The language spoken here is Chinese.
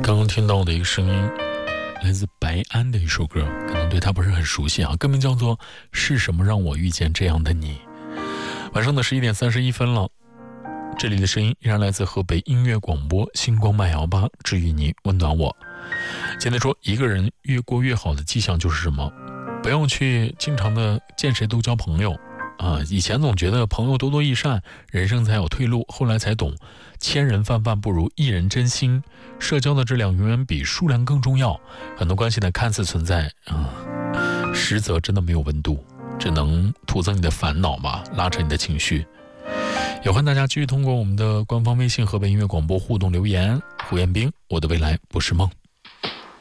刚刚听到的一个声音来自白安的一首歌，可能对他不是很熟悉啊，歌名叫做《是什么让我遇见这样的你》。晚上的11点31分了，这里的声音依然来自河北音乐广播星光慢摇吧，治愈你，温暖我。现在说一个人越过越好的迹象就是什么？不要去经常的见谁都交朋友啊！以前总觉得朋友多多益善，人生才有退路，后来才懂，千人泛泛不如一人真心。社交的质量永远比数量更重要。很多关系呢看似存在实则真的没有温度，只能徒增你的烦恼吧，拉扯你的情绪。也欢迎大家继续通过我们的官方微信河北音乐广播互动留言。胡彦斌，我的未来不是梦。